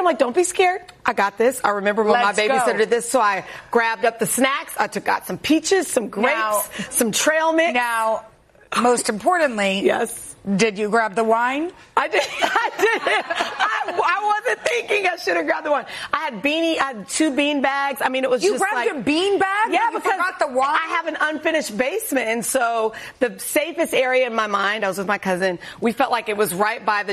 I'm like, don't be scared. I got this. I remember when my babysitter did this, so I grabbed up the snacks. Got some peaches, some grapes, some trail mix. Now, most importantly, yes. Did you grab the wine? I did. I wasn't thinking I should have grabbed the wine. I had 2 bean bags. I mean, it was you grabbed a bean bag? Yeah, because you forgot the wine. I have an unfinished basement, and so the safest area in my mind, I was with my cousin. We felt like it was right by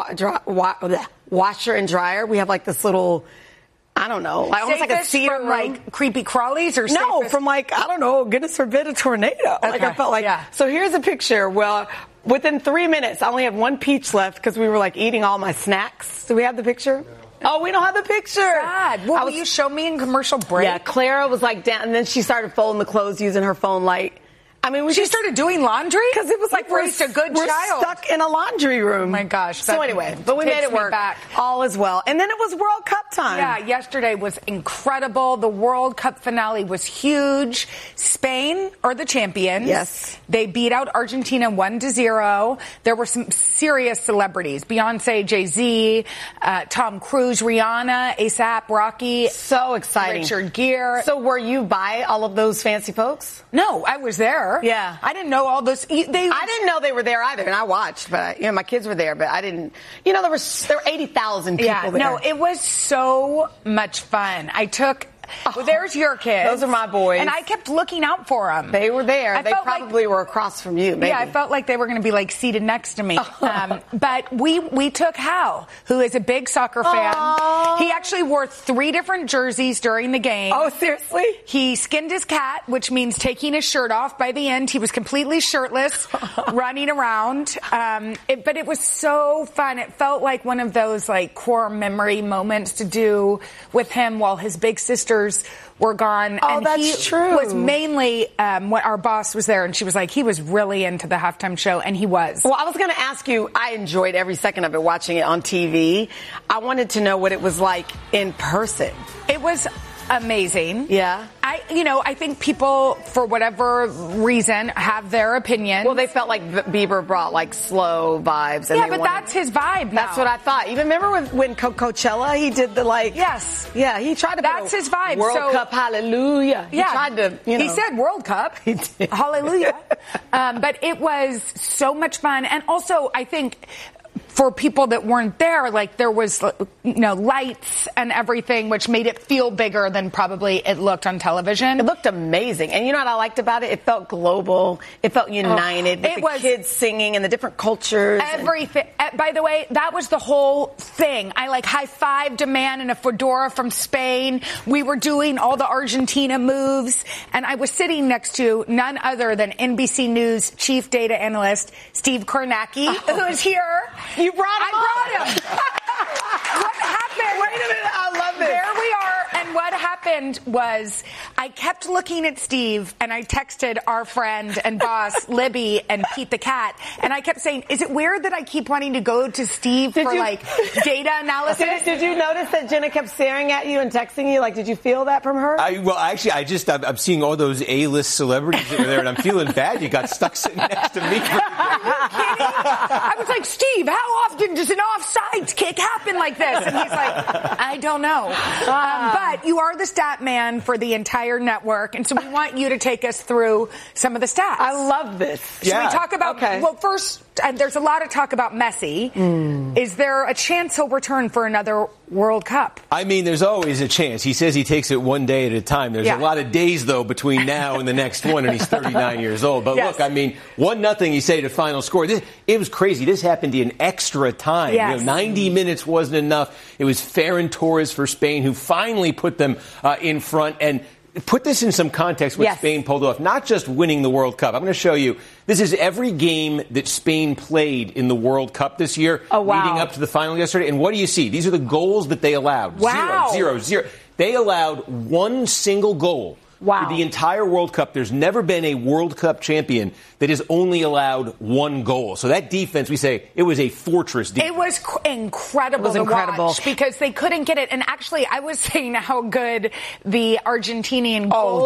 the washer and dryer. We have like this little, I don't know, like almost like a cedar from room. Like creepy crawlies or no, safest? from like, I don't know, goodness forbid a tornado. Okay. Like I felt like, So here's a picture. Well, within 3 minutes, I only have 1 peach left because we were like eating all my snacks. Do we have the picture? Oh, we don't have the picture. God. Well, will you show me in commercial break? Yeah, Clara was like down, and then she started folding the clothes using her phone light. I mean, she started doing laundry? Because it was like we're a good we're child. Stuck in a laundry room. Oh my gosh. So anyway, but we made it work. Back. All is well. And then it was World Cup time. Yeah, yesterday was incredible. The World Cup finale was huge. Spain are the champions. Yes. They beat out Argentina 1-0. There were some serious celebrities. Beyonce, Jay-Z, Tom Cruise, Rihanna, A$AP Rocky. So exciting. Richard Gere. So were you by all of those fancy folks? No, I was there. Yeah. I didn't know all those. I didn't know they were there either, and I watched, but my kids were there, but I didn't. There were 80,000 people there. No, it was so much fun. Well, there's your kids. Those are my boys. And I kept looking out for them. They were there. They probably were across from you, maybe. Yeah, I felt like they were going to be like seated next to me. But we took Hal, who is a big soccer fan. Aww. He actually wore 3 different jerseys during the game. Oh, seriously? He skinned his cat, which means taking his shirt off. By the end, he was completely shirtless, running around. But it was so fun. It felt like one of those like core memory moments to do with him while his big sisters were gone. Oh, and that's true. Was mainly when our boss was there, and she was like, he was really into the halftime show, and he was. Well, I was going to ask you, I enjoyed every second of it, watching it on TV. I wanted to know what it was like in person. It was amazing. Yeah. I think people, for whatever reason, have their opinions. Well, they felt like Bieber brought like slow vibes. And that's his vibe now. That's what I thought. Even remember when Coachella, he did the like. Yes. Yeah, he tried to. That's his vibe. World Cup, hallelujah. Yeah. He tried to. He said World Cup. He did. Hallelujah. But it was so much fun, and also I think, for people that weren't there, like there was, lights and everything, which made it feel bigger than probably it looked on television. It looked amazing. And you know what I liked about it? It felt global. It felt united. With the kids singing and the different cultures. Everything. By the way, that was the whole thing. I high-fived a man in a fedora from Spain. We were doing all the Argentina moves. And I was sitting next to none other than NBC News chief data analyst Steve Kornacki, who is here. You brought him I brought him. What happened? Wait a minute. I love this. There we are. And what happened was I kept looking at Steve, and I texted our friend and boss, Libby, and Pete the cat. And I kept saying, is it weird that I keep wanting to go to Steve for data analysis? Did you notice that Jenna kept staring at you and texting you? Did you feel that from her? I'm seeing all those A-list celebrities that were there, and I'm feeling bad. You got stuck sitting next to me. I was like, Steve, how often does an offsides kick happen like this? And he's like, I don't know. But you are the stat man for the entire network, and so we want you to take us through some of the stats. I love this. Should we talk about, well, first, there's a lot of talk about Messi. Is there a chance he'll return for another World Cup? I mean, there's always a chance. He says he takes it one day at a time. There's a lot of days, though, between now and the next one, and he's 39 years old. But look, I mean, 1-0, you say, to final score. It was crazy. This happened in extra time. Yes. 90 minutes wasn't enough. It was Ferran Torres for Spain who finally put them in front. And put this in some context, what Spain pulled off. Not just winning the World Cup. I'm going to show you. This is every game that Spain played in the World Cup this year, leading up to the final yesterday. And what do you see? These are the goals that they allowed. Wow. 0-0-0. They allowed one single goal Wow. For the entire World Cup, there's never been a World Cup champion that has only allowed one goal. So that defense, we say, it was a fortress defense. It was incredible to watch because they couldn't get it. And actually, I was saying how good the Argentinian goal.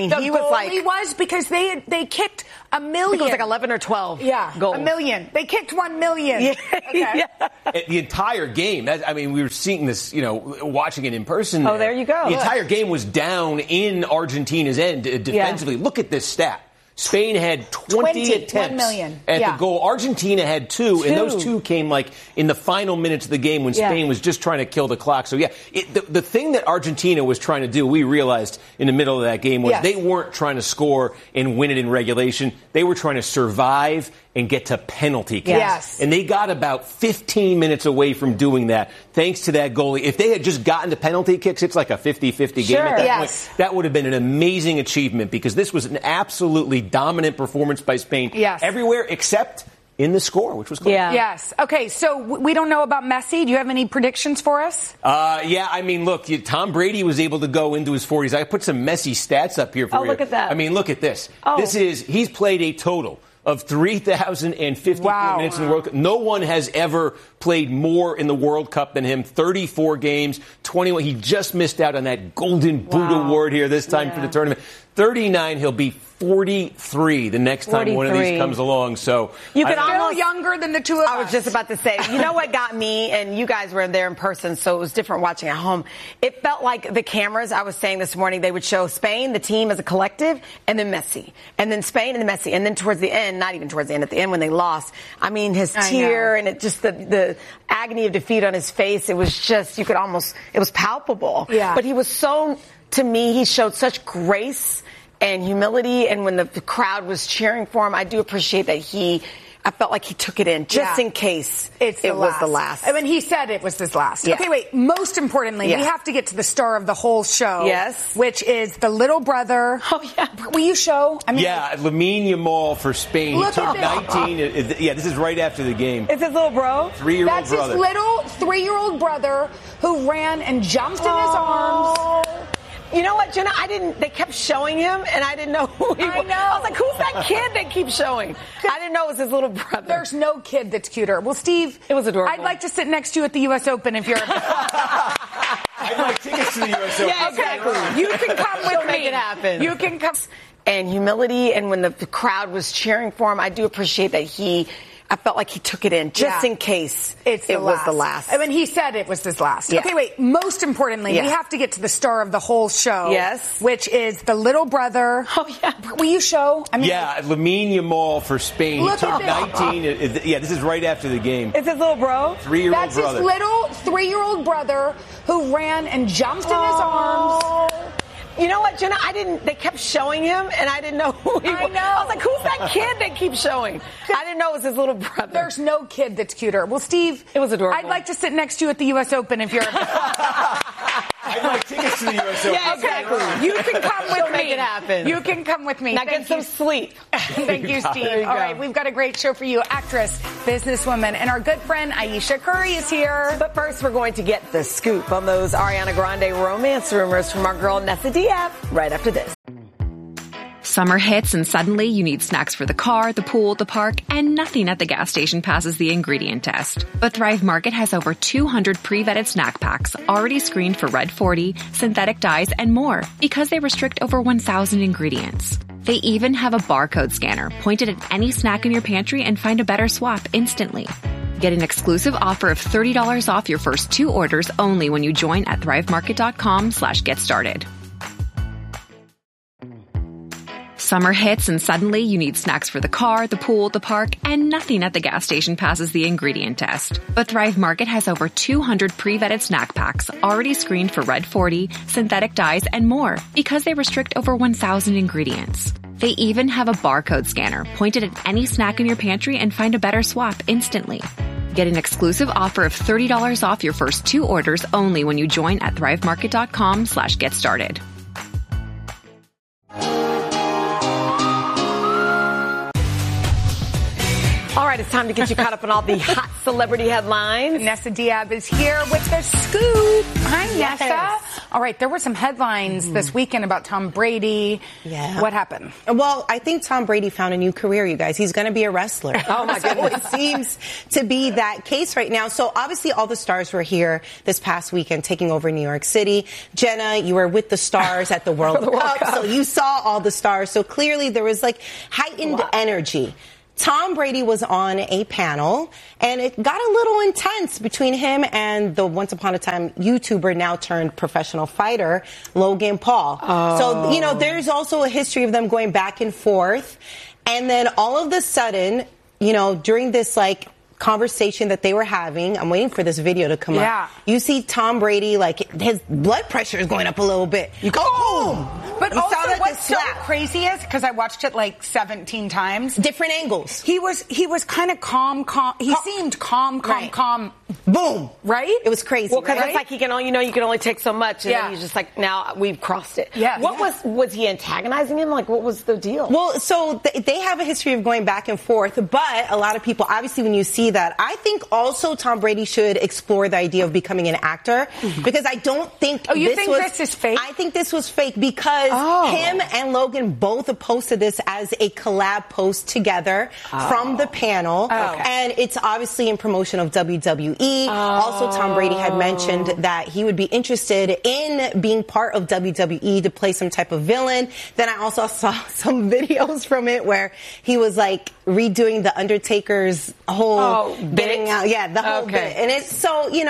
He was because they kicked a million. It was like 11 or 12 goals. A million. They kicked 1 million. Yeah. Okay. The entire game, we were seeing this, watching it in person. Oh, there you go. The entire game was down in Argentina's end defensively. Look at this stat. Spain had 20 attempts at the goal. Argentina had two, and those two came in the final minutes of the game when Spain was just trying to kill the clock. So, the thing that Argentina was trying to do, we realized in the middle of that game, was they weren't trying to score and win it in regulation. They were trying to survive and get to penalty kicks. Yes. And they got about 15 minutes away from doing that, thanks to that goalie. If they had just gotten to penalty kicks, it's like a 50-50 game at that point. That would have been an amazing achievement because this was an absolutely dominant performance by Spain everywhere except in the score, which was close. Yes. Okay, so we don't know about Messi. Do you have any predictions for us? Look, Tom Brady was able to go into his 40s. I put some Messi stats up here for you. Oh, look at that. Look at this. He's played a total of 3,054 minutes in the World Cup. No one has ever played more in the World Cup than him. 34 games, 21. He just missed out on that Golden Boot award here this time for the tournament. 39, he'll be 43 the next time one of these comes along. So you can almost younger than the two of us. I was just about to say, you know what got me, and you guys were there in person, so it was different watching at home. It felt like the cameras, I was saying this morning, they would show Spain, the team as a collective, and then Messi. And then Spain and then Messi. And then towards the end, not even towards the end, at the end when they lost, his tear and it just the agony of defeat on his face, it was just, it was palpable. Yeah. But he was to me, he showed such grace and humility, and when the crowd was cheering for him, I do appreciate that I felt like he took it in, just in case it was the last. He said it was his last. Yeah. Okay, wait, most importantly, we have to get to the star of the whole show. Yes. Which is the little brother. Oh, yeah. Will you show? Lamine Yamal for Spain. Look he turned 19. This is right after the game. It's his little bro? 3-year-old That's brother. His little 3-year-old brother who ran and jumped in his arms. You know what, Jenna? They kept showing him, and I didn't know who he was. I know. I was like, who's that kid they keep showing? I didn't know it was his little brother. There's no kid that's cuter. Well, Steve, it was adorable. I'd like to sit next to you at the U.S. Open if you're I'd like tickets to the U.S. Open. Yeah, exactly. You can come with me. Make it happen. You can come. And humility, and when the crowd was cheering for him, I do appreciate that I felt like he took it in, just in case it was the last. He said it was his last. Yeah. Okay, wait. Most importantly, we have to get to the star of the whole show. Yes. Which is the little brother. Oh, yeah. Will you show? Lamine Yamal for Spain. Look he turned 19. This is right after the game. It's his little bro? 3-year-old That's brother. His little 3-year-old brother who ran and jumped in his arms. You know what, Jenna? They kept showing him, and I didn't know who he was. I know. I was like, who's that kid they keep showing? I didn't know it was his little brother. There's no kid that's cuter. Well, Steve, it was adorable. I'd like to sit next to you at the U.S. Open if you're I'd like tickets to the U.S. Open. Yeah, exactly. You can come with me. Make it happen. You can come with me. Now get some sleep. Thank you, Steve. All right, we've got a great show for you. Actress, businesswoman, and our good friend Ayesha Curry is here. But first, we're going to get the scoop on those Ariana Grande romance rumors from our girl Nessa Diab right after this. Summer hits and suddenly you need snacks for the car, the pool, the park, and nothing at the gas station passes the ingredient test. But Thrive Market has over 200 pre-vetted snack packs already screened for Red 40, synthetic dyes, and more because they restrict over 1,000 ingredients. They even have a barcode scanner pointed at any snack in your pantry and find a better swap instantly. Get an exclusive offer of $30 off your first 2 orders only when you join at thrivemarket.com/getstarted. Summer hits and suddenly you need snacks for the car, the pool, the park, and nothing at the gas station passes the ingredient test. But Thrive Market has over 200 pre-vetted snack packs already screened for Red 40, synthetic dyes, and more because they restrict over 1,000 ingredients. They even have a barcode scanner pointed at any snack in your pantry and find a better swap instantly. Get an exclusive offer of $30 off your first 2 orders only when you join at thrivemarket.com/getstarted. All right, it's time to get you caught up on all the hot celebrity headlines. Nessa Diab is here with the scoop. Hi, Nessa. All right, there were some headlines this weekend about Tom Brady. Yeah. What happened? Well, I think Tom Brady found a new career, you guys. He's going to be a wrestler. Oh, my goodness. It seems to be that case right now. So, obviously, all the stars were here this past weekend taking over New York City. Jenna, you were with the stars at the World Cup, so you saw all the stars. So, clearly, there was, heightened energy. Tom Brady was on a panel, and it got a little intense between him and the once upon a time YouTuber, now turned professional fighter, Logan Paul. Oh. So, there's also a history of them going back and forth. And then all of a sudden, during this, conversation that they were having, I'm waiting for this video to come up. You see Tom Brady, his blood pressure is going up a little bit. You go, boom! But also, what's so crazy is, because I watched it 17 times. Different angles. He was kind of calm. He seemed calm. Boom. Right? It was crazy. Well, because it's you can only take so much, and then he's just now we've crossed it. Yeah. Was he antagonizing him? What was the deal? Well, so they have a history of going back and forth, but a lot of people, obviously, when you see that, I think also Tom Brady should explore the idea of becoming an actor, because I don't think this is fake? I think this was fake because him and Logan both posted this as a collab post together from the panel, and it's obviously in promotion of WWE. Also, Tom Brady had mentioned that he would be interested in being part of WWE to play some type of villain. Then I also saw some videos from it where he was redoing the Undertaker's whole bidding out. Yeah, the whole bit. And it's so, but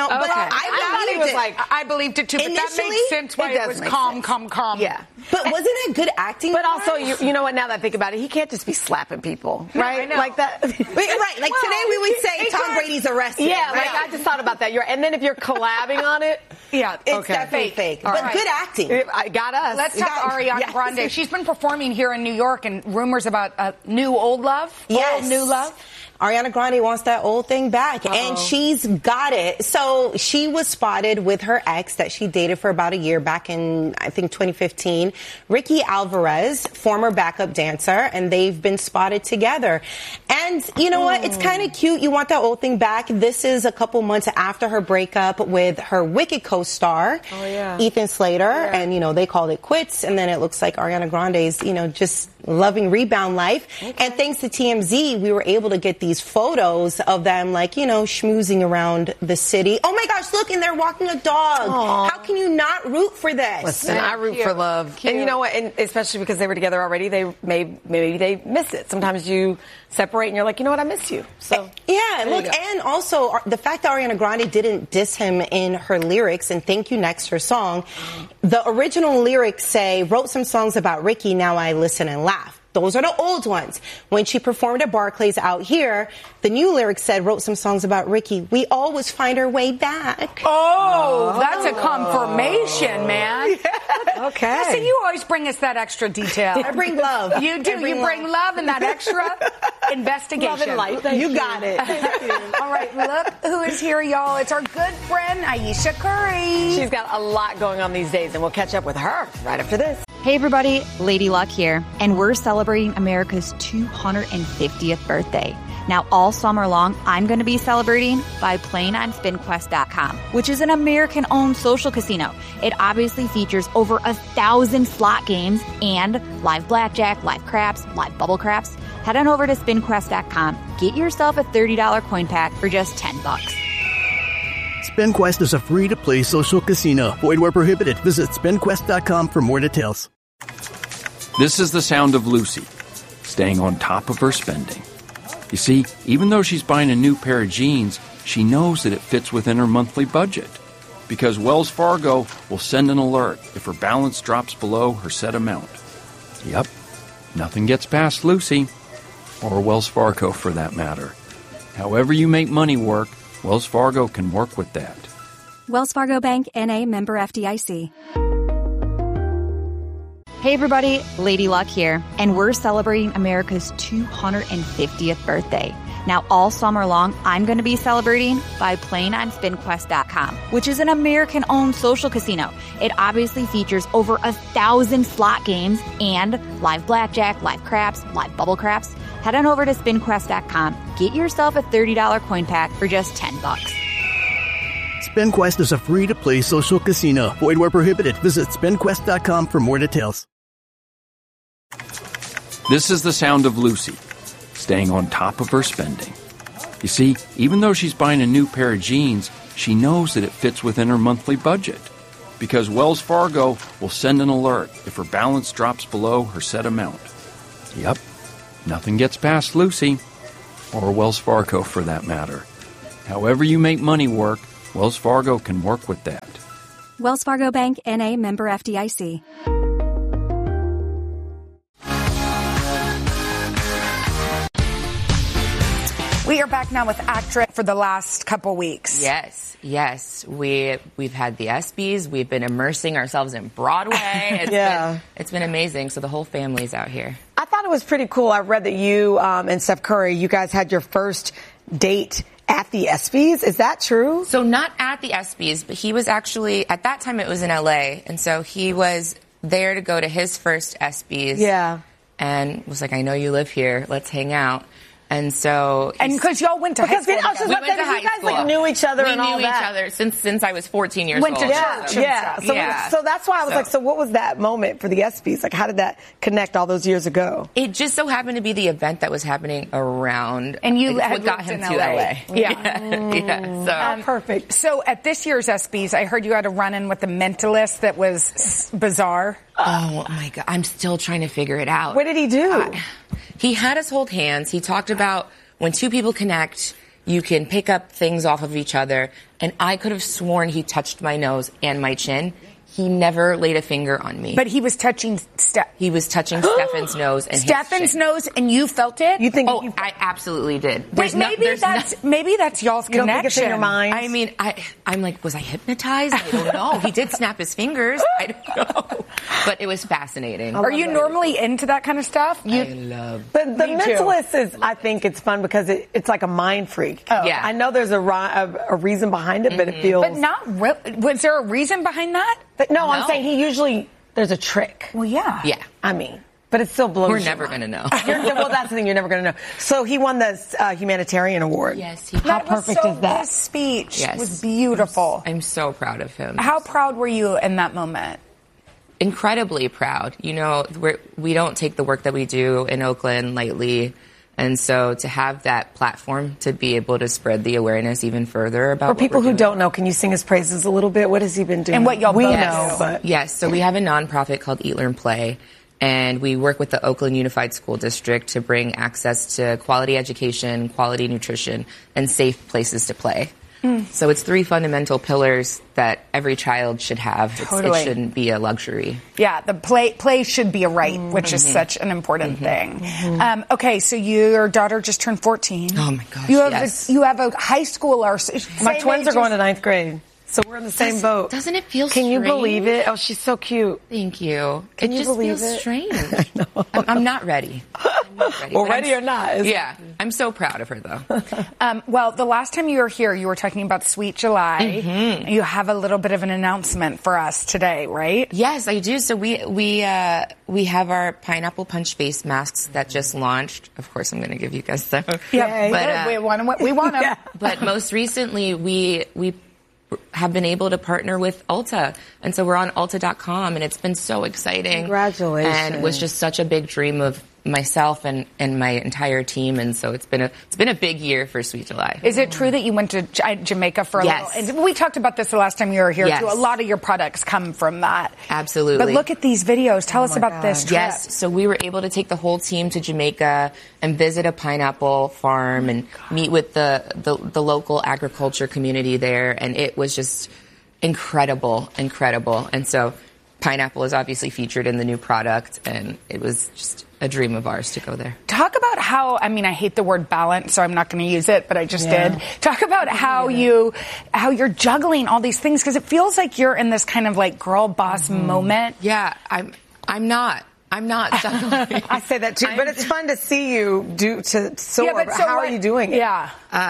I believed it too, but that makes sense why it was calm. Yeah. But wasn't it good acting? But also, you know what, now that I think about it, he can't just be slapping people, right? Like that. Right. Today we would say Tom Brady's arrested. Yeah, I just thought about that. And then if you're collabing on it, it's definitely fake. But good acting. I got us. Let's talk Ariana Grande. She's been performing here in New York, and rumors about new old love. Yes. Old new love. Ariana Grande wants that old thing back, and she's got it. So she was spotted with her ex that she dated for about a year back in, I think, 2015, Ricky Alvarez, former backup dancer, and they've been spotted together. And you know what? It's kind of cute. You want that old thing back. This is a couple months after her breakup with her Wicked co-star, Ethan Slater, and, they called it quits, and then it looks like Ariana Grande's, just loving rebound life. Okay. And thanks to TMZ, we were able to get these photos of them, schmoozing around the city. Oh my gosh, look, and they're walking a dog. Aww. How can you not root for this? Listen, I root for love. Cute. And you know what? And especially because they were together already, maybe they miss it. Sometimes you separate and you're like, you know what, I miss you. So yeah, look, and also the fact that Ariana Grande didn't diss him in her lyrics, and Thank You Next, her song, the original lyrics say, wrote some songs about Ricky, now I listen and laugh. Those are the old ones. When she performed at Barclays out here, the new lyrics said, wrote some songs about Ricky. We always find our way back. Oh, that's a confirmation, man. Yeah. Okay. Listen, you always bring us that extra detail. I bring love. You do. You bring love and that extra investigation. Love and light. You got it. All right, look who is here, y'all. It's our good friend, Ayesha Curry. She's got a lot going on these days, and we'll catch up with her right after this. Hey everybody, Lady Luck here, and we're celebrating America's 250th birthday. Now all summer long, I'm going to be celebrating by playing on SpinQuest.com, which is an American-owned social casino. It obviously features over 1,000 slot games and live blackjack, live craps, live bubble craps. Head on over to SpinQuest.com. Get yourself a $30 coin pack for just $10. SpinQuest is a free-to-play social casino. Void where prohibited. Visit SpinQuest.com for more details. This is the sound of Lucy, staying on top of her spending. You see, even though she's buying a new pair of jeans, she knows that it fits within her monthly budget. Because Wells Fargo will send an alert if her balance drops below her set amount. Yep, nothing gets past Lucy, or Wells Fargo for that matter. However you make money work, Wells Fargo can work with that. Wells Fargo Bank, N.A., member FDIC. Hey everybody, Lady Luck here, and we're celebrating America's 250th birthday. Now all summer long, I'm going to be celebrating by playing on SpinQuest.com, which is an American-owned social casino. It obviously features over 1,000 slot games and live blackjack, live craps, live bubble craps. Head on over to SpinQuest.com. Get yourself a $30 coin pack for just $10. SpinQuest is a free-to-play social casino. Void where prohibited. Visit SpinQuest.com for more details. This is the sound of Lucy, staying on top of her spending. You see, even though she's buying a new pair of jeans, she knows that it fits within her monthly budget. Because Wells Fargo will send an alert if her balance drops below her set amount. Yep, nothing gets past Lucy, or Wells Fargo for that matter. However you make money work, Wells Fargo can work with that. Wells Fargo Bank, N.A., member FDIC. We are back now with actress for the last couple weeks. Yes. We've had the ESPYs. We've been immersing ourselves in Broadway. It's been amazing. So the whole family's out here. I thought it was pretty cool. I read that you and Steph Curry, you guys had your first date at the ESPYs. Is that true? So not at the ESPYs, but he was actually, at that time it was in LA. And so he was there to go to his first ESPYs. Yeah. And was like, I know you live here. Let's hang out. And so, and because y'all went to high school, you guys like knew each other and all that. We knew each other since I was 14 years old. Went to church. So that's why I was like, so what was that moment for the ESPYs? Like, how did that connect all those years ago? It just so happened to be the event that was happening around, and you had got him to LA. Yeah. So perfect. So at this year's ESPYs, I heard you had a run-in with The Mentalist that was bizarre. Oh my God, I'm still trying to figure it out. What did he do? He had us hold hands. He talked about when two people connect, you can pick up things off of each other. And I could have sworn he touched my nose and my chin. He never laid a finger on me. But he was touching He was touching Stefan's nose and Stefan's nose, and you felt it? You think? Oh, I absolutely did. Wait, maybe that's y'all's connection. You don't think it's in your mind? I mean, I'm like, was I hypnotized? I don't know. He did snap his fingers. I don't know. But it was fascinating. Are you normally into that kind of stuff? I love. The Mentalist is, I think it's fun because it's like a mind freak. Oh. Yeah. I know there's a reason behind it, but it feels. But not really. Was there a reason behind that? No, I'm saying he usually, there's a trick. Well, yeah. Yeah. I mean, but it still blows We're never going to know. Well, that's the thing. You're never going to know. So he won the humanitarian award. Yes. How perfect is that? His speech was beautiful. I'm so proud of him. How proud were you in that moment? Incredibly proud. You know, we don't take the work that we do in Oakland lightly. And so to have that platform to be able to spread the awareness even further about for people who don't know, can you sing his praises a little bit? What has he been doing? And what y'all know, but yes. So we have a nonprofit called Eat, Learn, Play, and we work with the Oakland Unified School District to bring access to quality education, quality nutrition, and safe places to play. So it's 3 fundamental pillars that every child should have. Totally. It shouldn't be a luxury. Yeah, the play should be a right, which is such an important thing. Okay, so your daughter just turned 14. Oh my gosh, you have a high schooler. My twins are going to 9th grade. So we're in the same boat. Doesn't it feel Can strange? you believe it? Oh, she's so cute. Thank you. Can it you just believe feels it? strange. I'm not ready. Well, ready or not. Yeah. I'm so proud of her, though. Well, the last time you were here, you were talking about Sweet July. You have a little bit of an announcement for us today, right? Yes, I do. So we have our pineapple punch face masks that just launched. Of course, I'm going to give you guys some. Yeah, but we want them. But most recently, we have been able to partner with Ulta. And so we're on Ulta.com, and it's been so exciting. Congratulations. And it was just such a big dream of myself and my entire team. And so it's been a big year for Sweet July. Is it true that you went to Jamaica for a little? And we talked about this the last time you were here, too. A lot of your products come from that. Absolutely. But look at these videos. Tell us about this trip. Yes. So we were able to take the whole team to Jamaica and visit a pineapple farm and meet with the local agriculture community there. And it was just incredible. And so pineapple is obviously featured in the new product, and it was just a dream of ours to go there. Talk about how, I hate the word balance, so I'm not going to use it, but I just did. Talk about how you're juggling all these things, because it feels like you're in this kind of like girl boss moment. Yeah, I'm not juggling. I say that too, but it's fun to see you do to soar. Yeah, but so how are you doing it? Yeah.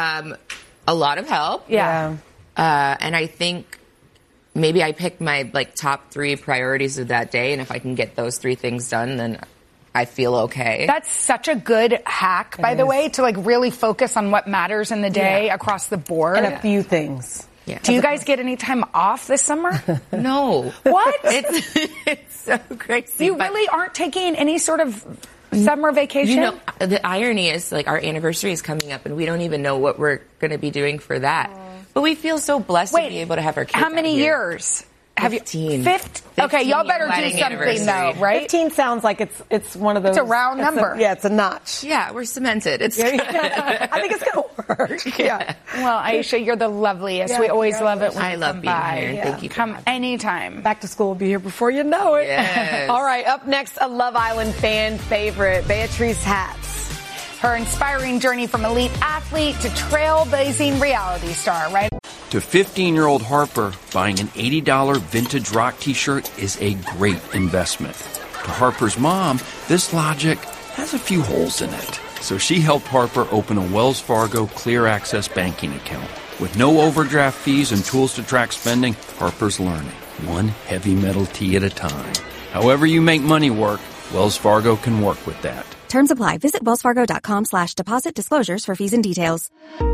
A lot of help. Yeah. And I think maybe I pick my top 3 priorities of that day, and if I can get those 3 things done, then I feel okay. That's such a good hack, by the way, to really focus on what matters in the day across the board. And a few things. Yeah. Do you guys get any time off this summer? No. What? It's so crazy. You really aren't taking any sort of summer vacation? You know, the irony is, like, our anniversary is coming up, and we don't even know what we're going to be doing for that. But we feel so blessed to be able to have our kids. How many out here. years? 15. 15? Okay, y'all better do something, though, right? 15 sounds like it's one of those. It's a round number. It's a notch. Yeah, we're cemented. It's. I think it's going to work. Yeah. Well, Aisha, you're the loveliest. We always love it when I you love come being by. here. Thank you. Come anytime. Back to school will be here before you know it. Yes. All right, up next, a Love Island fan favorite, Beatrice Hatz. Her inspiring journey from elite athlete to trailblazing reality star, right? To 15-year-old Harper, buying an $80 vintage rock t-shirt is a great investment. To Harper's mom, this logic has a few holes in it. So she helped Harper open a Wells Fargo Clear Access banking account. With no overdraft fees and tools to track spending, Harper's learning, one heavy metal tee at a time. However you make money work, Wells Fargo can work with that. Terms apply. Visit wellsfargo.com/deposit disclosures for fees and details.